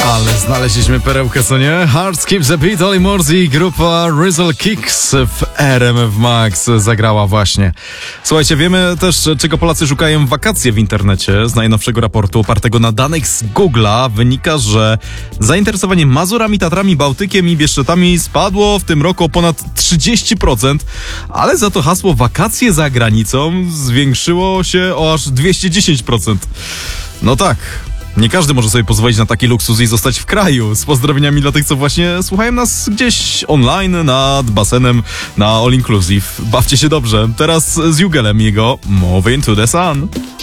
Ale znaleźliśmy perełkę, co nie? Heart Skips a Beat, Oli Morzi i grupa Rizzle Kicks w RMF Max zagrała właśnie. Słuchajcie, wiemy też, czego Polacy szukają w wakacje w internecie. Z najnowszego raportu opartego na danych z Google'a wynika, że zainteresowanie Mazurami, Tatrami, Bałtykiem i Bieszczadami spadło w tym roku o ponad 30%, ale za to hasło wakacje za granicą zwiększyło się o aż 210%. No tak. Nie każdy może sobie pozwolić na taki luksus i zostać w kraju. Z pozdrowieniami dla tych, co właśnie słuchają nas gdzieś online, nad basenem, na All Inclusive. Bawcie się dobrze. Teraz z Jugelem jego Moving to the Sun.